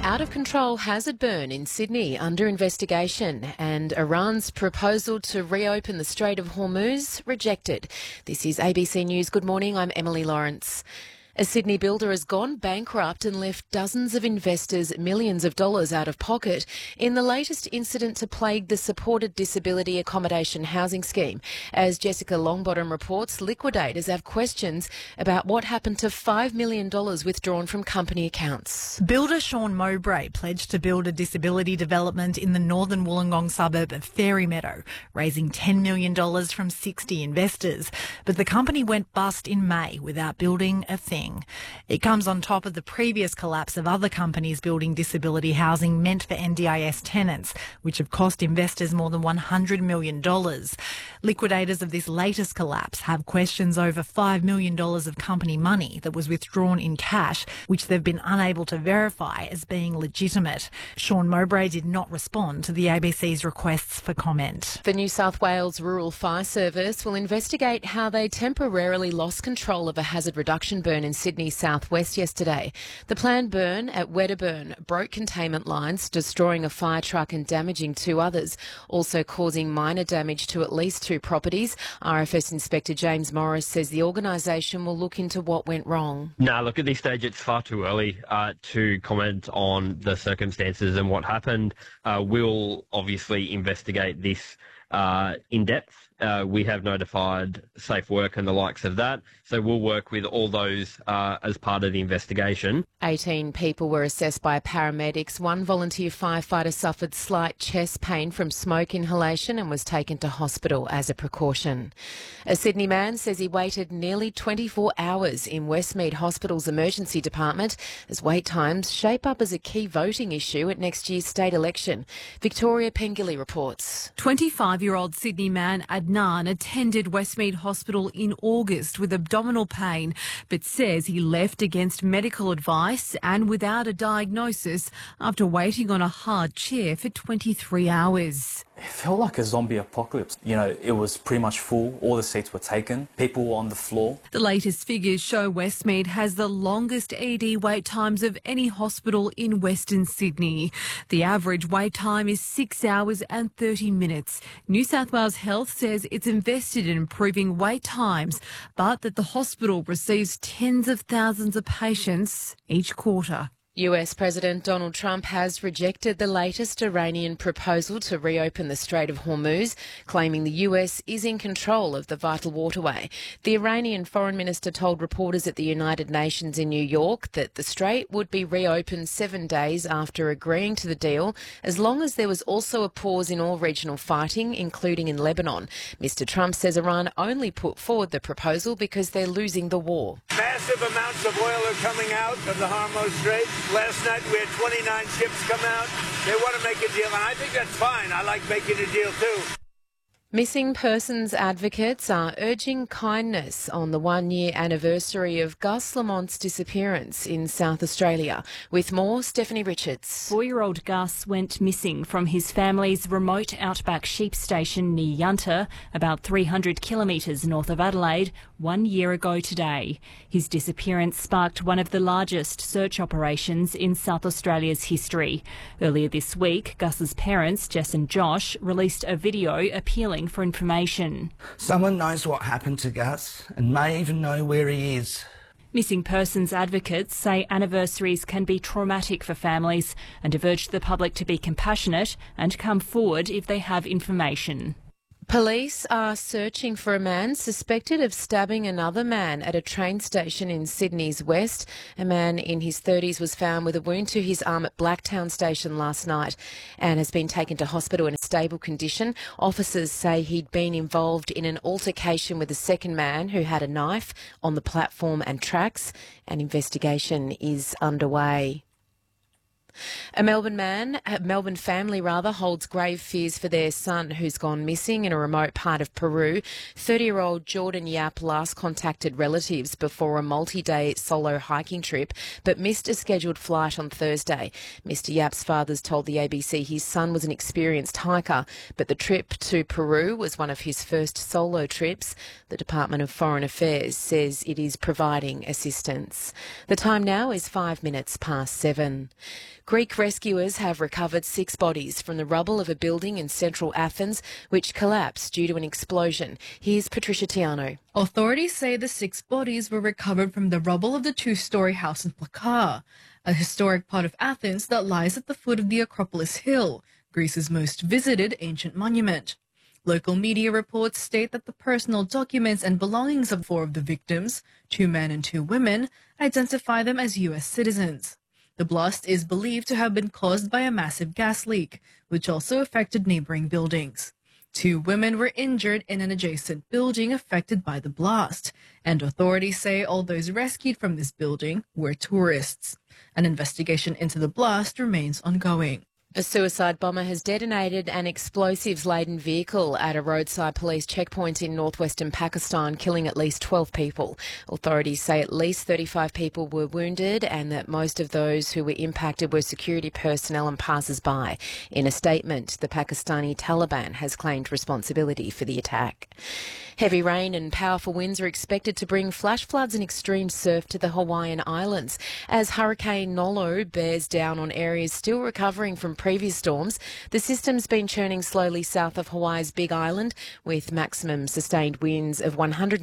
Out-of-control hazard burn in Sydney under investigation, and Iran's proposal to reopen the Strait of Hormuz rejected. This is ABC News. Good morning, I'm Emily Lawrence. A Sydney builder has gone bankrupt and left dozens of investors millions of dollars out of pocket in the latest incident to plague the supported disability accommodation housing scheme. As Jessica Longbottom reports, liquidators have questions about what happened to $5 million withdrawn from company accounts. Builder Sean Mowbray pledged to build a disability development in the northern Wollongong suburb of Fairy Meadow, raising $10 million from 60 investors. But the company went bust in May without building a thing. It comes on top of the previous collapse of other companies building disability housing meant for NDIS tenants, which have cost investors more than $100 million. Liquidators of this latest collapse have questions over $5 million of company money that was withdrawn in cash, which they've been unable to verify as being legitimate. Sean Mowbray did not respond to the ABC's requests for comment. The New South Wales Rural Fire Service will investigate how they temporarily lost control of a hazard reduction burn in Sydney's southwest yesterday. The planned burn at Wedderburn broke containment lines, destroying a fire truck and damaging two others, also causing minor damage to at least two properties. RFS Inspector James Morris says the organisation will look into what went wrong. No, look, at this stage it's far too early to comment on the circumstances and what happened. We'll obviously investigate this in depth. We have notified Safe Work and the likes of that, so we'll work with all those as part of the investigation. 18 people were assessed by paramedics. One volunteer firefighter suffered slight chest pain from smoke inhalation and was taken to hospital as a precaution. A Sydney man says he waited nearly 24 hours in Westmead Hospital's emergency department as wait times shape up as a key voting issue at next year's state election. Victoria Pengilly reports. 25-year-old Sydney man Adnan attended Westmead Hospital in August with abdominal pain, but says he left against medical advice and without a diagnosis after waiting on a hard chair for 23 hours. It felt like a zombie apocalypse. You know, it was pretty much full. All the seats were taken. People were on the floor. The latest figures show Westmead has the longest ED wait times of any hospital in Western Sydney. The average wait time is 6 hours and 30 minutes. New South Wales Health says it's invested in improving wait times, but that the hospital receives tens of thousands of patients each quarter. US President Donald Trump has rejected the latest Iranian proposal to reopen the Strait of Hormuz, claiming the US is in control of the vital waterway. The Iranian foreign minister told reporters at the United Nations in New York that the strait would be reopened 7 days after agreeing to the deal, as long as there was also a pause in all regional fighting, including in Lebanon. Mr. Trump says Iran only put forward the proposal because they're losing the war. Massive amounts of oil are coming out of the Hormuz Strait. Last night we had 29 ships come out. They want to make a deal, and I think that's fine. I like making a deal too. Missing persons advocates are urging kindness on the 1-year anniversary of Gus Lamont's disappearance in South Australia. With more, Stephanie Richards. 4-year-old Gus went missing from his family's remote outback sheep station near Yunta, about 300 kilometres north of Adelaide, 1 year ago today. His disappearance sparked one of the largest search operations in South Australia's history. Earlier this week, Gus's parents, Jess and Josh, released a video appealing for information. Someone knows what happened to Gus and may even know where he is. Missing persons advocates say anniversaries can be traumatic for families and have urged the public to be compassionate and come forward if they have information. Police are searching for a man suspected of stabbing another man at a train station in Sydney's west. A man in his 30s was found with a wound to his arm at Blacktown Station last night and has been taken to hospital in a stable condition. Officers say he'd been involved in an altercation with a second man who had a knife on the platform and tracks. An investigation is underway. A Melbourne family holds grave fears for their son who's gone missing in a remote part of Peru. 30-year-old Jordan Yap last contacted relatives before a multi-day solo hiking trip, but missed a scheduled flight on Thursday. Mr. Yap's fathers told the ABC his son was an experienced hiker, but the trip to Peru was one of his first solo trips. The Department of Foreign Affairs says it is providing assistance. The time now is 5 minutes past 7. Greek rescuers have recovered 6 bodies from the rubble of a building in central Athens which collapsed due to an explosion. Here's Patricia Tiano. Authorities say the 6 bodies were recovered from the rubble of the 2-story house in Plaka, a historic part of Athens that lies at the foot of the Acropolis Hill, Greece's most visited ancient monument. Local media reports state that the personal documents and belongings of 4 of the victims, 2 men and 2 women, identify them as U.S. citizens. The blast is believed to have been caused by a massive gas leak, which also affected neighboring buildings. 2 women were injured in an adjacent building affected by the blast, and authorities say all those rescued from this building were tourists. An investigation into the blast remains ongoing. A suicide bomber has detonated an explosives-laden vehicle at a roadside police checkpoint in northwestern Pakistan, killing at least 12 people. Authorities say at least 35 people were wounded and that most of those who were impacted were security personnel and passers-by. In a statement, the Pakistani Taliban has claimed responsibility for the attack. Heavy rain and powerful winds are expected to bring flash floods and extreme surf to the Hawaiian Islands as Hurricane Nolo bears down on areas still recovering from previous storms. The system's been churning slowly south of Hawaii's Big Island with maximum sustained winds of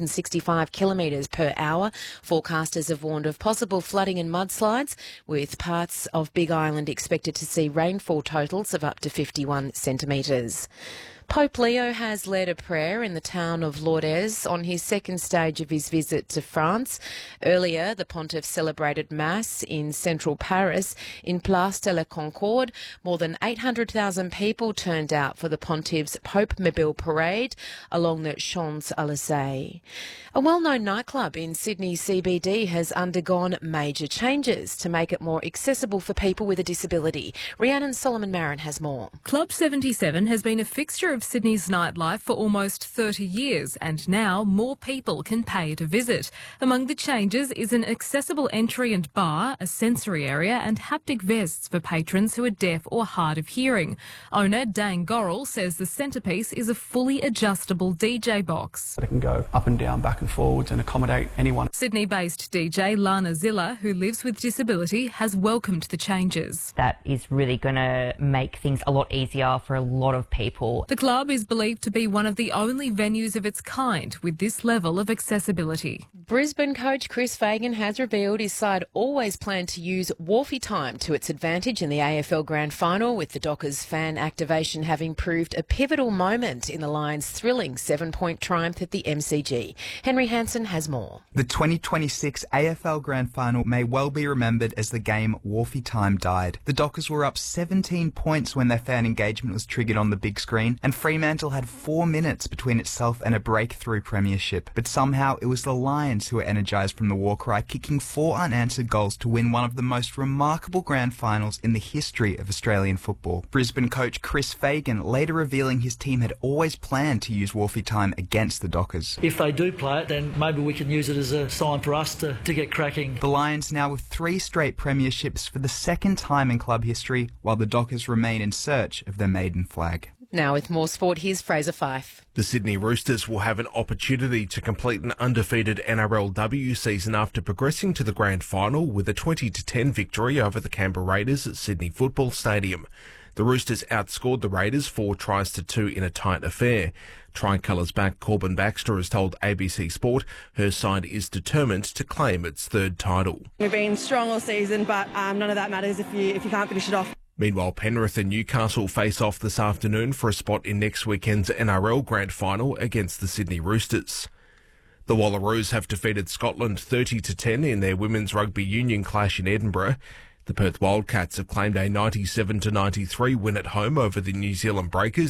165 kilometres per hour. Forecasters have warned of possible flooding and mudslides, with parts of Big Island expected to see rainfall totals of up to 51 centimetres. Pope Leo has led a prayer in the town of Lourdes on his second stage of his visit to France. Earlier, the pontiff celebrated Mass in central Paris in Place de la Concorde. More than 800,000 people turned out for the pontiff's Pope Mobile parade along the Champs-Élysées. A well-known nightclub in Sydney CBD has undergone major changes to make it more accessible for people with a disability. Rhiannon Solomon-Marin has more. Club 77 has been a fixture of Sydney's nightlife for almost 30 years, and now more people can pay to visit. Among the changes is an accessible entry and bar, a sensory area and haptic vests for patrons who are deaf or hard of hearing. Owner Dan Gorrell says the centrepiece is a fully adjustable DJ box. It can go up and down, back and forwards and accommodate anyone. Sydney-based DJ Lana Zilla, who lives with disability, has welcomed the changes. That is really going to make things a lot easier for a lot of people. The club is believed to be one of the only venues of its kind with this level of accessibility. Brisbane coach Chris Fagan has revealed his side always planned to use Wharfie time to its advantage in the AFL Grand Final, with the Dockers fan activation having proved a pivotal moment in the Lions' thrilling 7-point triumph at the MCG. Henry Hansen has more. The 2026 AFL Grand Final may well be remembered as the game Wharfie time died. The Dockers were up 17 points when their fan engagement was triggered on the big screen, and Fremantle had 4 minutes between itself and a breakthrough premiership. But somehow it was the Lions who were energised from the war cry, kicking 4 unanswered goals to win one of the most remarkable grand finals in the history of Australian football. Brisbane coach Chris Fagan later revealing his team had always planned to use Wharfie time against the Dockers. If they do play it, then maybe we can use it as a sign for us to get cracking. The Lions now with 3 straight premierships for the second time in club history, while the Dockers remain in search of their maiden flag. Now with more sport, here's Fraser Fife. The Sydney Roosters will have an opportunity to complete an undefeated NRLW season after progressing to the grand final with a 20-10 victory over the Canberra Raiders at Sydney Football Stadium. The Roosters outscored the Raiders 4-2 in a tight affair. Tricolour's back Corbin Baxter has told ABC Sport her side is determined to claim its 3rd title. We've been strong all season, but none of that matters if you can't finish it off. Meanwhile, Penrith and Newcastle face off this afternoon for a spot in next weekend's NRL Grand Final against the Sydney Roosters. The Wallaroos have defeated Scotland 30-10 in their women's rugby union clash in Edinburgh. The Perth Wildcats have claimed a 97-93 win at home over the New Zealand Breakers